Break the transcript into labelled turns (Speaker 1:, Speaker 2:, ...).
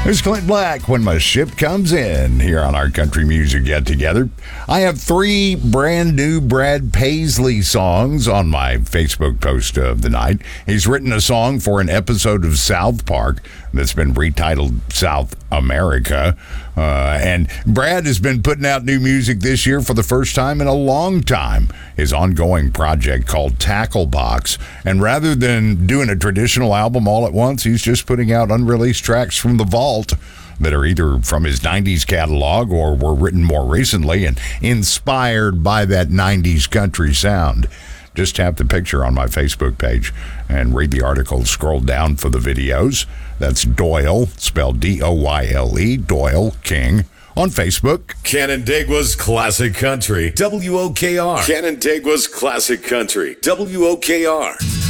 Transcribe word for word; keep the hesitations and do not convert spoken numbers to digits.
Speaker 1: There's Clint Black, When My Ship Comes In, here on our Country Music Get Together. I have three brand new Brad Paisley songs on my Facebook post of the night. He's written a song for an episode of South Park that's been retitled South America. Uh, and Brad has been putting out new music this year for the first time in a long time. His ongoing project called Tackle Box. And rather than doing a traditional album all at once, he's just putting out unreleased tracks from the vault that are either from his nineties catalog or were written more recently and inspired by that nineties country sound. Just tap the picture on my Facebook page and read the article. Scroll down for the videos. That's Doyle, spelled D O Y L E, Doyle King, on Facebook.
Speaker 2: Canandaigua's Classic Country, W O K R. Canandaigua's Classic Country, W O K R.